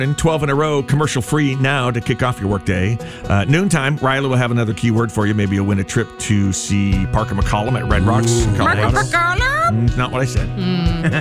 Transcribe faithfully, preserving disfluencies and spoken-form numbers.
and twelve in a row, commercial-free now to kick off your workday. Uh, noontime, Riley will have another keyword for you. Maybe you'll win a trip to see Parker McCollum at Red Rocks in Colorado. Parker McCollum? Mm, not what I said. Mm.